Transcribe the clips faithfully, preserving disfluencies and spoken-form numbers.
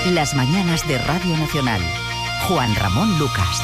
Las mañanas de Radio Nacional. Juan Ramón Lucas.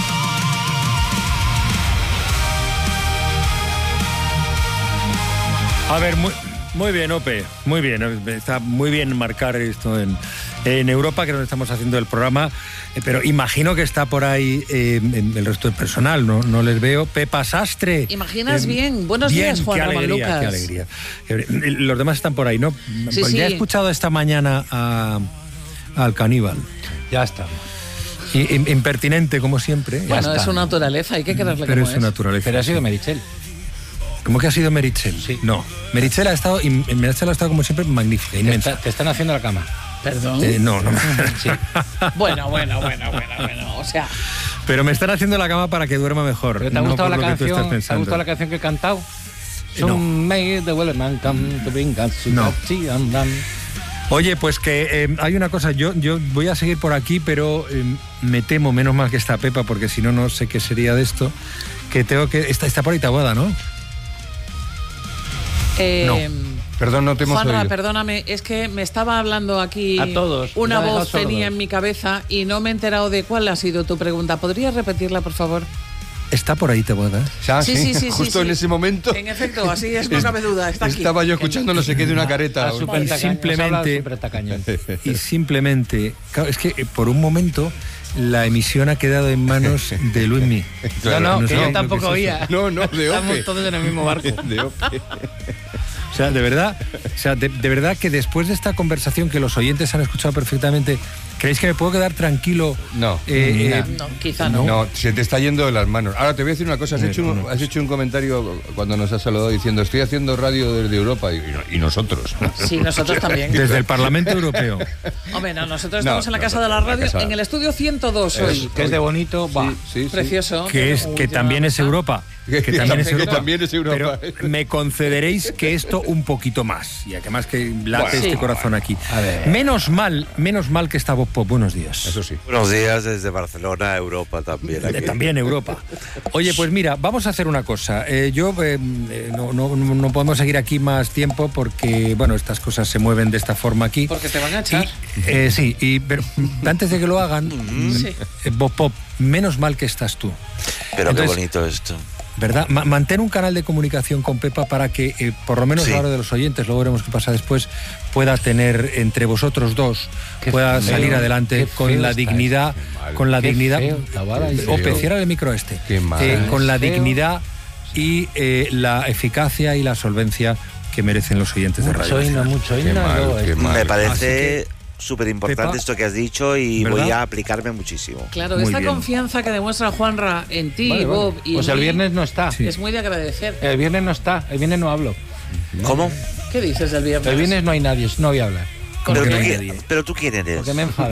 A ver, muy, muy bien, Ope, muy bien. Está muy bien marcar esto en, en Europa, que es donde estamos haciendo el programa, eh, pero imagino que está por ahí eh, el resto del personal, no, no les veo. Pepa Sastre. Imaginas eh, bien. Buenos bien, días, Juan qué Ramón alegría, Lucas. qué alegría. Los demás están por ahí, ¿no? Sí, pues sí. Ya he escuchado esta mañana a, al caníbal. Ya está. I, impertinente, como siempre. Bueno, ya es está. su naturaleza, hay que quererle Pero como es su es. naturaleza. Pero ha sido Meritxell. ¿Cómo que ha sido Meritxell? Sí. No, Meritxell ha estado, y Meritxell ha estado como siempre magnífica, Te, inmensa. está- te están haciendo la cama. Perdón. Eh, no, no. Sí. Bueno, bueno, bueno, bueno, bueno. O sea, Pero me están haciendo la cama para que duerma mejor. ¿Pero te ha no gustado por la lo que tú estás canción? ¿Te ha pensando. gustado la canción que he cantado? Eh, no. Some made the Wellerman come to bring us to No. the and done. Oye, pues que eh, hay una cosa, yo, yo voy a seguir por aquí, pero eh, me temo, menos mal que está Pepa, porque si no, no sé qué sería de esto, que tengo que... Está, está por ahí Taboada, ¿no? eh, No. Perdón, no te hemos Juanra, oído. perdóname, es que me estaba hablando aquí. A todos. Una Me ha dejado voz tenía sordos. en mi cabeza y no me he enterado de cuál ha sido tu pregunta. ¿Podrías repetirla, por favor? Está por ahí Taboada. Ah, Sí, sí, sí, Justo sí, en sí. ese momento. En efecto, así es, no cabe duda. Está aquí. Estaba yo escuchando no sé qué de una careta. A super Y tacaño, simplemente- os habla de super tacañón. Y simplemente... Claro, es que eh, por un momento la emisión ha quedado en manos de Luismi. Claro, no, no, no que sé yo lo tampoco que es eso. oía. No, no, de Estamos Ope. todos en el mismo barco. De Ope. O sea, de verdad, o sea, de, de verdad que después de esta conversación que los oyentes han escuchado perfectamente, ¿creéis que me puedo quedar tranquilo? No. Eh, eh, No, quizá no. No, se te está yendo de las manos. Ahora te voy a decir una cosa. Has, Eh, hecho, un, no. has hecho un comentario cuando nos has saludado diciendo estoy haciendo radio desde Europa. Y, y no- y nosotros. Sí, nosotros también. desde el Parlamento Europeo. Hombre, no, nosotros No, estamos en la no, Casa no, de la en la Radio, casa. en el estudio ciento dos hoy. Que es de bonito, va. Sí, sí, sí. Precioso. Que, es, Uy, que ya también es está. Europa. Que, Que también es también- que Europa. también es Europa. Pero me concederéis que esto un poquito más. Y además que late Bueno, este sí. corazón aquí. A ver. Menos mal, menos mal que está Voz Pop. Buenos días. Eso sí. Buenos días desde Barcelona, Europa también. Eh, Aquí. También Europa. Oye, pues mira, vamos a hacer una cosa. Eh, yo eh, eh, no, no, no podemos seguir aquí más tiempo porque, bueno, estas cosas se mueven de esta forma aquí. Porque te van a echar. Y, eh, sí, y, pero antes de que lo hagan, Sí. eh, Voz Pop, menos mal que estás tú. Pero Entonces, qué bonito esto. ¿Verdad? Ma- mantén un canal de comunicación con Pepa para que, eh, por lo menos Sí. a la hora de los oyentes, luego veremos qué pasa después, pueda tener entre vosotros dos, Qué pueda feo, salir adelante qué con feo la está dignidad, esto, qué mal. con la Qué dignidad. feo, Taboada, qué Ope, feo. cierra el micro este. Qué mal. Eh, con la Feo. dignidad y eh, la eficacia y la solvencia que merecen los oyentes de Radio Mucho himno, Nacional. mucho Qué himno. mal, luego qué esto. mal. Me Así parece que, súper importante Pepa, esto que has dicho y ¿verdad? voy a aplicarme muchísimo. Claro, Muy esta bien. confianza que demuestra Juanra en ti, Vale, vale. Bob y Pues en el mí, viernes no está. Sí. es muy de agradecer. El viernes no está. El viernes no hablo. ¿Cómo? ¿Qué dices del viernes? El viernes no hay nadie. No voy a hablar. Pero que tú, no hay qui- nadie. pero tú quién eres. Porque me enfada.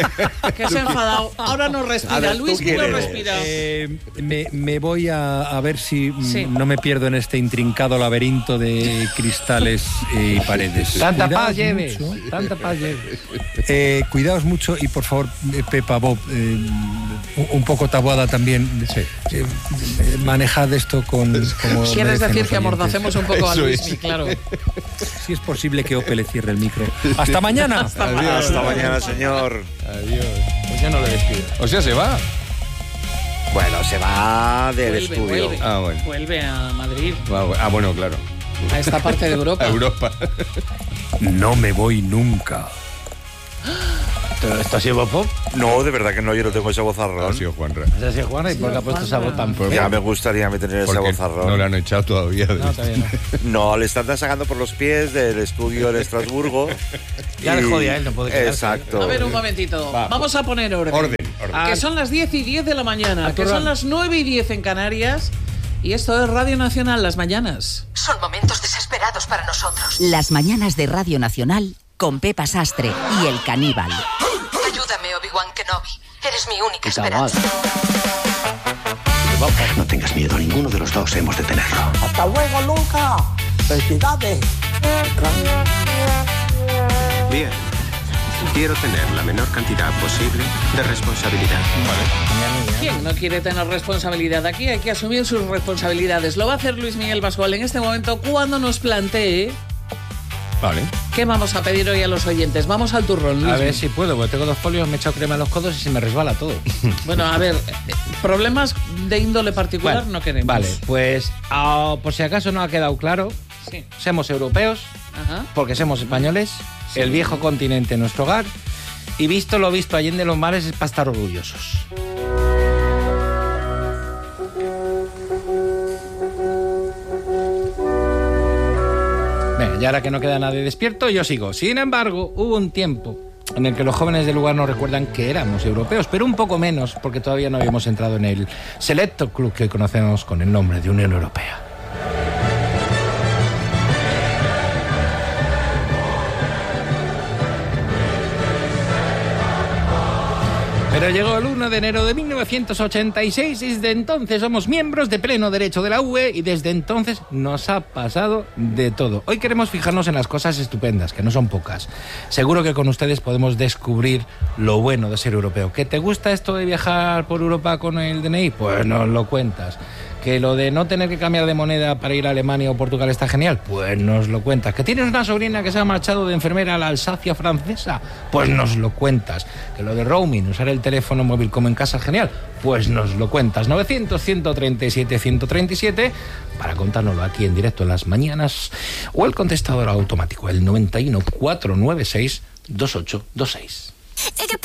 Que se ha enfadado. Ahora no A respira. ver, Luis, ¿tú no quién eres? respira. Eh, me, me voy a, a ver si mm, Sí. no me pierdo en este intrincado laberinto de cristales y paredes. Tanta Cuidaos paz lleves. mucho. Tanta paz lleves. Eh, cuidaos mucho y por favor, eh, Pepa, Bob, eh, un- un poco Taboada también. Sí. Eh, eh, manejad esto con. Como Quieres merecen decir los que oyentes. amordacemos un poco a Eso Luis, es. claro. Si es posible que Ope le cierre el micro. ¡Hasta mañana! Adiós. Hasta mañana, señor. Adiós. Pues yo no le despido. O sea, se va. Bueno, se va del Vuelve, estudio. vuelve. Ah, bueno. Vuelve a Madrid, Ah, bueno. Ah, bueno, claro. a esta parte de Europa. A Europa. No me voy nunca. ¿Pero esto ha sido pop? No, de verdad que no, yo no tengo ese Ha vozarrón. sido Juanra. ¿Esa ha sido Juana? ¿Y por qué ha puesto esa voz tan Porque- Ya me gustaría me tener ese Porque vozarrón. no le han echado todavía. de- No, todavía no. No, le están sacando por los pies del estudio en Estrasburgo. Ya le Y- jode a él, no puede quedarse. Exacto. A ver, un momentito. Va. Vamos a poner orden. Orden, orden. Que son las diez y diez de la mañana, A que tu son ram. las nueve y diez en Canarias. Y esto es Radio Nacional, las mañanas. Son momentos desesperados para nosotros. Las mañanas de Radio Nacional con Pepa Sastre y el caníbal. Ayúdame, Obi-Wan Kenobi. Eres mi única Y Taboada. esperanza. No tengas miedo, ninguno de los dos hemos de tenerlo. Hasta luego, Luca. Felicidades. Bien. Quiero tener la menor cantidad posible de responsabilidad. ¿Quién no quiere tener responsabilidad? Aquí hay que asumir sus responsabilidades. Lo va a hacer Luis Miguel Pascual en este momento cuando nos plantee Vale. ¿Qué vamos a pedir hoy a los oyentes? Vamos al turrón, Luis. A ver si puedo, porque tengo dos folios, me he echado crema en los codos y se me resbala todo. Bueno, a ver, problemas de índole particular Bueno, no queremos. Vale, pues oh, por si acaso no ha quedado claro, Sí. somos europeos, Ajá. porque somos españoles, el viejo continente nuestro hogar, y visto lo visto allende los mares es para estar orgullosos. Venga, y ahora que no queda nadie despierto, yo sigo. Sin embargo, hubo un tiempo en el que los jóvenes del lugar nos recuerdan que éramos europeos, pero un poco menos, porque todavía no habíamos entrado en el selecto club que conocemos con el nombre de Unión Europea. Pero llegó el uno de enero de mil novecientos ochenta y seis y desde entonces somos miembros de pleno derecho de la U E y desde entonces nos ha pasado de todo. Hoy queremos fijarnos en las cosas estupendas, que no son pocas. Seguro que con ustedes podemos descubrir lo bueno de ser europeo. ¿Que te gusta esto de viajar por Europa con el D N I? Pues nos lo cuentas. ¿Que lo de no tener que cambiar de moneda para ir a Alemania o Portugal está genial? Pues nos lo cuentas. ¿Que tienes una sobrina que se ha marchado de enfermera a la Alsacia francesa? Pues nos lo cuentas. ¿Que lo de roaming, usar el teléfono móvil como en casa es genial? Pues nos lo cuentas. novecientos, ciento treinta y siete, ciento treinta y siete para contárnoslo aquí en directo en las mañanas, o el contestador automático, el noventa y uno, cuatrocientos noventa y seis, veintiocho veintiséis.